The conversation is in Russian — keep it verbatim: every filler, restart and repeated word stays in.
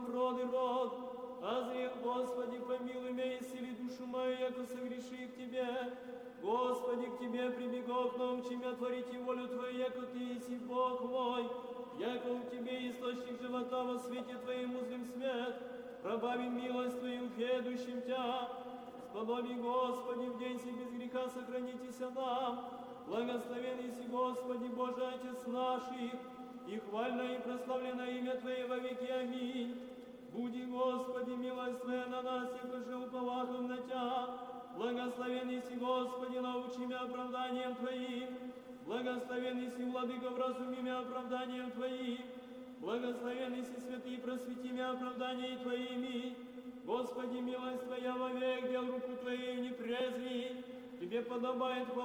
в род и род. Озрел, Господи, помилуй меня, исцели душу мою, яко согреши к Тебе. Господи, к Тебе прибегов, научи меня творить и волю Твою, яко Ты еси Бог мой. Яко у Тебе источник живота во свете Твоим узрим свет. Пробави милость Твою ведущим Тя. Сподоби, Господи, в день сей без греха сохранитеся нам. Благословен еси, Господи, Боже, Отец наших, и хвально и прославлено имя Твое во веки. Аминь. Буди, Господи, милость Твоя на нас, яко же уповахом на Тя. Благословен еси, Господи, научи меня оправданием Твоим. Благословен еси, Владыко, вразуми меня оправданием Твоим. Благословен еси, Святый, просвети меня оправданием Твоими. Господи, милость Твоя вовек, дел руку Твою не презри. Тебе подобает хвала.